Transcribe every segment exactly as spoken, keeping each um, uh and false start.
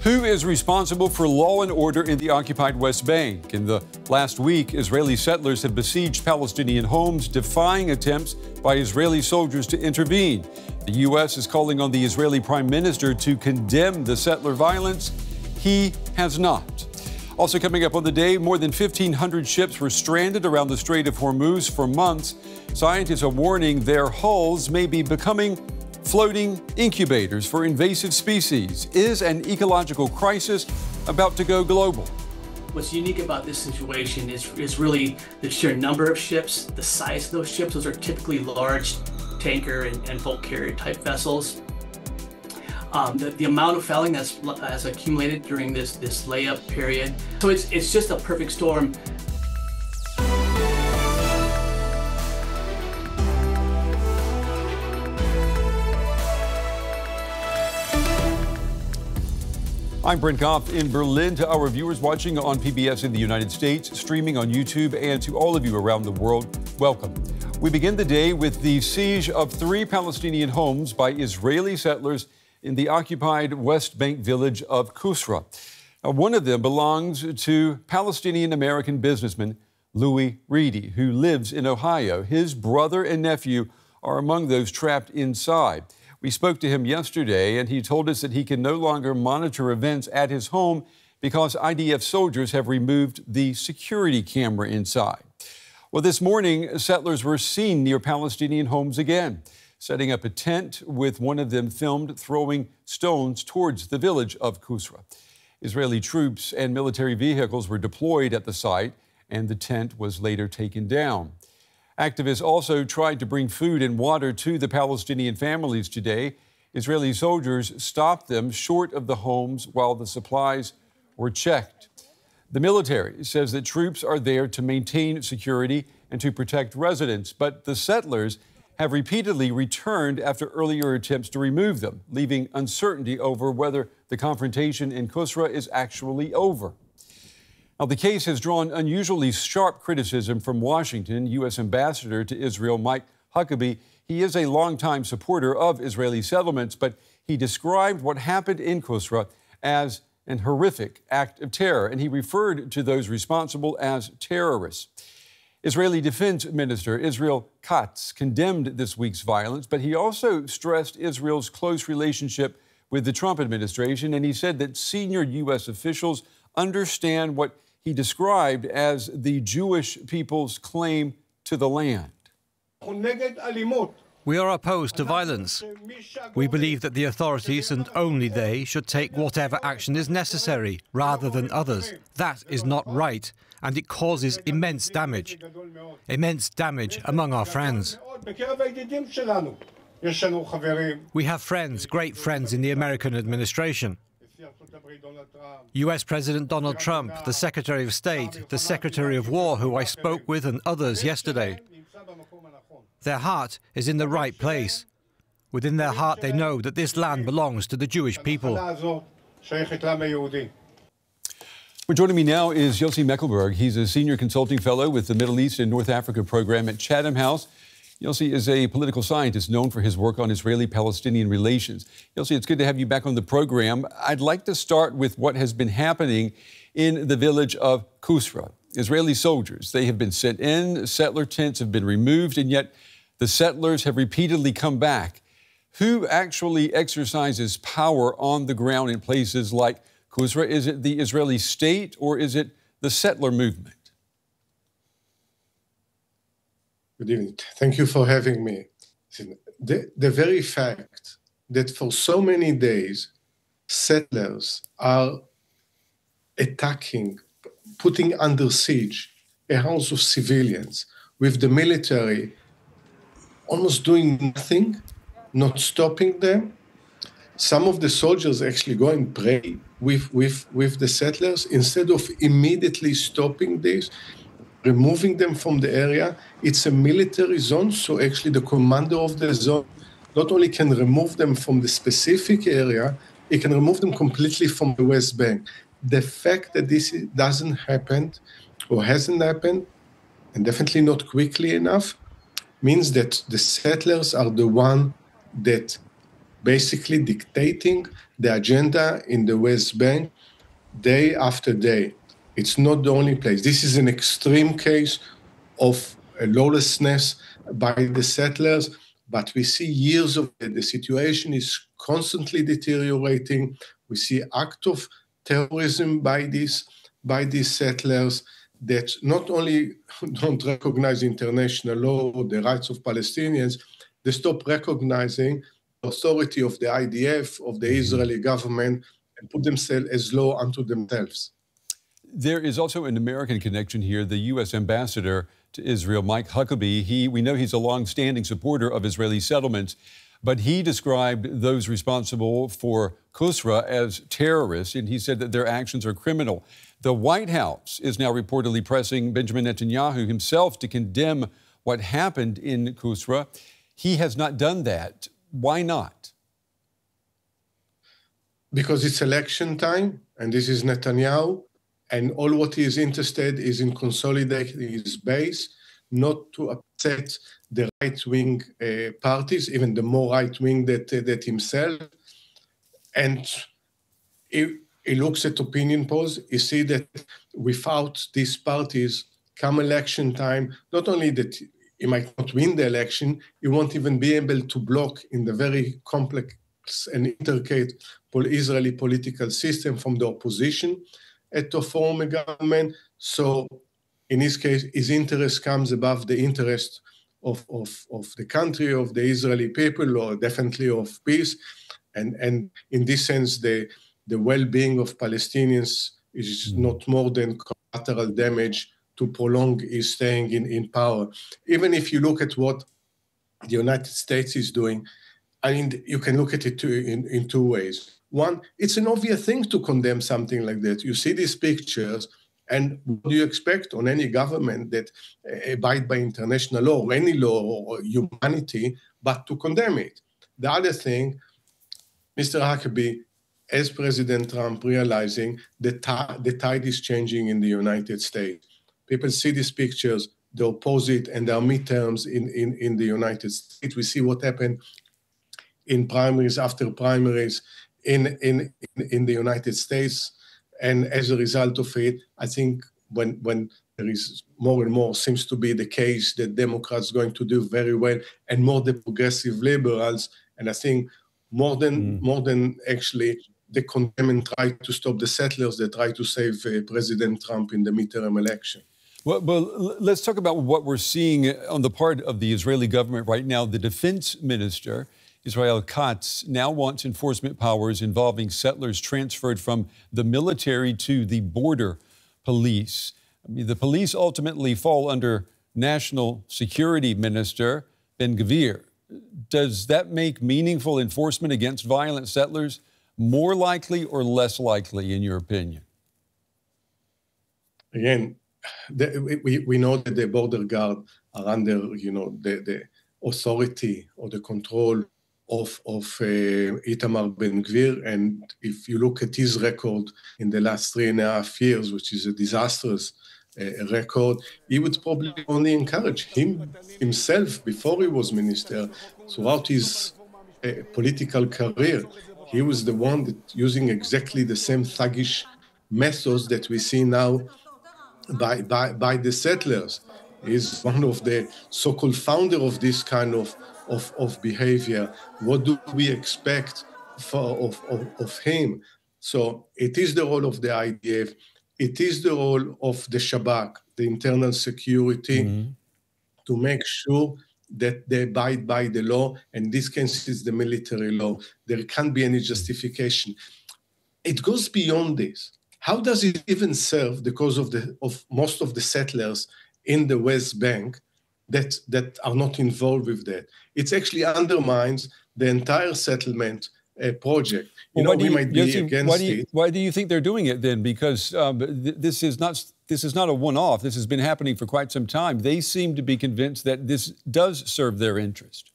Who is responsible for law and order in the occupied West Bank? In the last week, Israeli settlers have besieged Palestinian homes, defying attempts by Israeli soldiers to intervene. The U S is calling on the Israeli Prime Minister to condemn the settler violence. He has not. Also coming up on the day, more than fifteen hundred ships were stranded around the Strait of Hormuz for months. Scientists are warning their hulls may be becoming floating incubators for invasive species. Is an ecological crisis about to go global? What's unique about this situation is, is really the sheer number of ships, the size of those ships. Those are typically large tanker and, and bulk carrier type vessels. Um, the, the amount of fouling that's has accumulated during this, this layup period. So it's, it's just a perfect storm. I'm Brent Goff in Berlin. To our viewers watching on P B S in the United States, streaming on YouTube, and to all of you around the world, welcome. We begin the day with the siege of three Palestinian homes by Israeli settlers in the occupied West Bank village of Qusra. Now, one of them belongs to Palestinian-American businessman Louis Reedy, who lives in Ohio. His brother and nephew are among those trapped inside. We spoke to him yesterday, and he told us that he can no longer monitor events at his home because I D F soldiers have removed the security camera inside. Well, this morning, settlers were seen near Palestinian homes again, setting up a tent with one of them filmed throwing stones towards the village of Qusra. Israeli troops and military vehicles were deployed at the site, and the tent was later taken down. Activists also tried to bring food and water to the Palestinian families today. Israeli soldiers stopped them short of the homes while the supplies were checked. The military says that troops are there to maintain security and to protect residents, but the settlers have repeatedly returned after earlier attempts to remove them, leaving uncertainty over whether the confrontation in Qusra is actually over. Now, the case has drawn unusually sharp criticism from Washington. U S Ambassador to Israel Mike Huckabee, he is a longtime supporter of Israeli settlements, but he described what happened in Qusra as an horrific act of terror, and he referred to those responsible as terrorists. Israeli Defense Minister Israel Katz condemned this week's violence, but he also stressed Israel's close relationship with the Trump administration, and he said that senior U S officials understand what he described as the Jewish people's claim to the land. We are opposed to violence. We believe that the authorities, and only they, should take whatever action is necessary, rather than others. That is not right, and it causes immense damage. Immense damage among our friends. We have friends, great friends in the American administration. U S President Donald Trump, the Secretary of State, the Secretary of War, who I spoke with, and others yesterday. Their heart is in the right place. Within their heart, they know that this land belongs to the Jewish people. Well, joining me now is Yossi Meckelberg. He's a senior consulting fellow with the Middle East and North Africa program at Chatham House. Yossi is a political scientist known for his work on Israeli-Palestinian relations. Yossi, it's good to have you back on the program. I'd like to start with what has been happening in the village of Qusra. Israeli soldiers, they have been sent in, settler tents have been removed, and yet the settlers have repeatedly come back. Who actually exercises power on the ground in places like Qusra? Is it the Israeli state or is it the settler movement? Good evening. Thank you for having me. The, the very fact that for so many days settlers are attacking, putting under siege a house of civilians, with the military almost doing nothing, not stopping them. Some of the soldiers actually go and pray with, with, with the settlers instead of immediately stopping this, removing them from the area. It's a military zone, so actually the commander of the zone not only can remove them from the specific area, he can remove them completely from the West Bank. The fact that this doesn't happen or hasn't happened, and definitely not quickly enough, means that the settlers are the one that basically dictating the agenda in the West Bank day after day. It's not the only place. This is an extreme case of lawlessness by the settlers, but we see years of it. The situation is constantly deteriorating. We see acts of terrorism by these, by these settlers that not only don't recognize international law or the rights of Palestinians, they stop recognizing the authority of the I D F, of the Israeli government, and put themselves as law unto themselves. There is also an American connection here. The U S ambassador to Israel, Mike Huckabee, he, we know he's a long-standing supporter of Israeli settlements, but he described those responsible for Qusra as terrorists, and he said that their actions are criminal. The White House is now reportedly pressing Benjamin Netanyahu himself to condemn what happened in Qusra. He has not done that. Why not? Because it's election time, and this is Netanyahu, and all what he is interested is in consolidating his base, not to upset the right-wing uh, parties, even the more right-wing that, uh, that himself. And he, he looks at opinion polls, he sees that without these parties, come election time, not only that he might not win the election, he won't even be able to block in the very complex and intricate Israeli political system from the opposition to form a government. So in this case, his interest comes above the interest of, of, of the country, of the Israeli people, or definitely of peace. And, and in this sense, the, the well-being of Palestinians is mm. not more than collateral damage to prolong his staying in, in power. Even if you look at what the United States is doing, I mean, you can look at it two, in, in two ways. One, it's an obvious thing to condemn something like that. You see these pictures, and what do you expect on any government that uh, abide by international law, or any law, or humanity, but to condemn it? The other thing, Mister Huckabee, as President Trump, realizing that t- the tide is changing in the United States. People see these pictures, they oppose it, and there are midterms in, in, in the United States. We see what happened in primaries after primaries in, in, in the United States. And as a result of it, I think when, when there is more and more seems to be the case that Democrats are going to do very well, and more the progressive liberals, and I think more than, mm. more than actually they condemn and try to stop the settlers, they try to save uh, President Trump in the midterm election. Well, well, let's talk about what we're seeing on the part of the Israeli government right now. The defense minister, Israel Katz, now wants enforcement powers involving settlers transferred from the military to the border police. I mean, the police ultimately fall under National Security Minister Ben-Gvir. Does that make meaningful enforcement against violent settlers more likely or less likely, in your opinion? Again, the, we, we know that the border guard are under, you know, the, the authority or the control of, of uh, Itamar Ben-Gvir. And if you look at his record in the last three and a half years, which is a disastrous uh, record, he would probably only encourage him himself before he was minister throughout his uh, political career. He was the one that using exactly the same thuggish methods that we see now by, by, by the settlers. He's one of the so-called founder of this kind of, of, of behavior. What do we expect for, of, of, of him? So it is the role of the I D F. It is the role of the Shabak, the internal security, mm-hmm. to make sure that they abide by the law. And this case is the military law. There can't be any justification. It goes beyond this. How does it even serve the cause of the of most of the settlers in the West Bank that, that are not involved with that? It actually undermines the entire settlement uh, project. You well, know, we you, might be yes, against why do you, it. Why do you think they're doing it then? Because um, th- this is not this is not a one-off. This has been happening for quite some time. They seem to be convinced that this does serve their interest.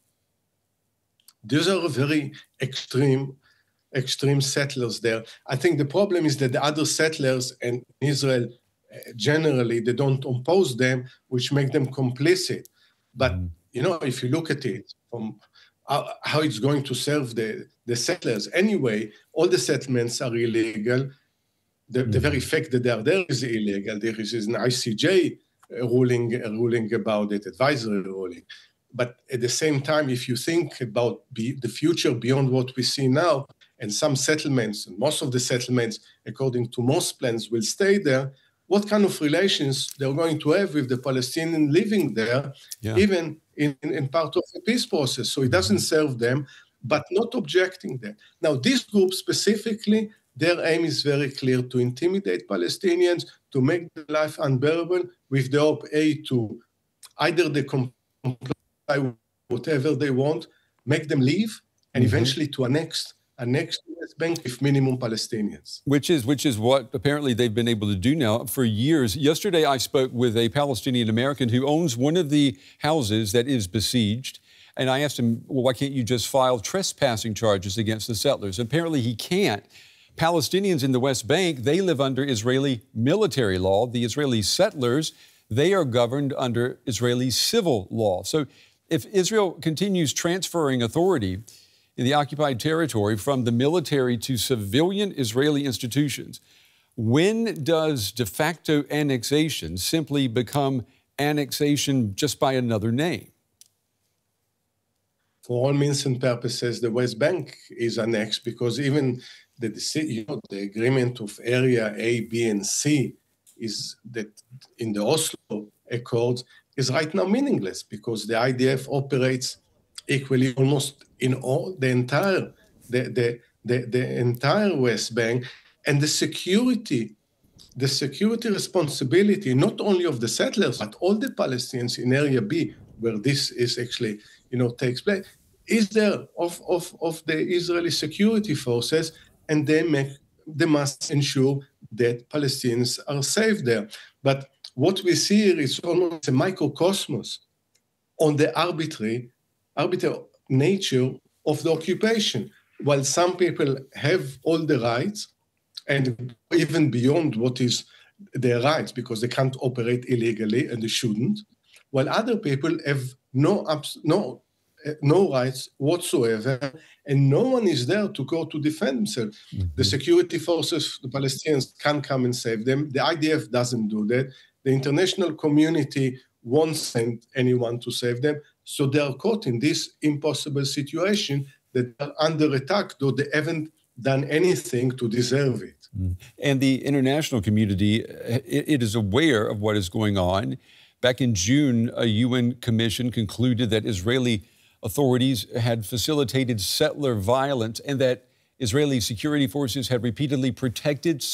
These are very extreme extreme settlers there. I think the problem is that the other settlers in Israel, uh, generally, they don't oppose them, which make them complicit. But, mm. you know, if you look at it from how, how it's going to serve the, the settlers. Anyway, all the settlements are illegal. The, the very fact that they are there is illegal. There is an I C J ruling, ruling about it, advisory ruling. But at the same time, if you think about be, the future beyond what we see now, and some settlements, and most of the settlements, according to most plans, will stay there, what kind of relations they're going to have with the Palestinians living there, yeah. even in, in, in part of the peace process. So it doesn't serve them, but not objecting them. Now, this group specifically, their aim is very clear: to intimidate Palestinians, to make their life unbearable, with the hope, A, to either they comply with whatever they want, make them leave, and mm-hmm. eventually to annex annex the West Bank with minimum Palestinians. Which is, which is what apparently they've been able to do now for years. Yesterday, I spoke with a Palestinian American who owns one of the houses that is besieged. And I asked him, well, why can't you just file trespassing charges against the settlers? Apparently he can't. Palestinians in the West Bank, they live under Israeli military law. The Israeli settlers, they are governed under Israeli civil law. So if Israel continues transferring authority in the occupied territory from the military to civilian Israeli institutions, when does de facto annexation simply become annexation just by another name? For all means and purposes, the West Bank is annexed, because even the, you know, the agreement of Area A, B, and C is that in the Oslo Accords is right now meaningless, because the I D F operates equally almost in all the entire the, the, the, the entire West Bank, and the security, the security responsibility not only of the settlers but all the Palestinians in Area B, where this is actually, you know, takes place, is there of, of, of the Israeli security forces, and they make they must ensure that Palestinians are safe there. But what we see here is almost a microcosmos on the arbitrary arbitrary nature of the occupation. While some people have all the rights, and even beyond what is their rights, because they can't operate illegally and they shouldn't, while other people have no no no rights whatsoever, and no one is there to go to defend themselves. Mm-hmm. The security forces, the Palestinians, can't come and save them. The I D F doesn't do that. The international community won't send anyone to save them. So they are caught in this impossible situation that are under attack, though they haven't done anything to deserve it. Mm. And the international community, it, it is aware of what is going on. Back in June, a U N commission concluded that Israeli authorities had facilitated settler violence and that Israeli security forces had repeatedly protected